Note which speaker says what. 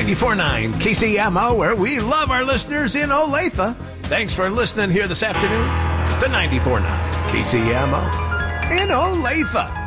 Speaker 1: 94.9 KCMO, where we love our listeners in Olathe. Thanks for listening here this afternoon to 94.9 KCMO in Olathe.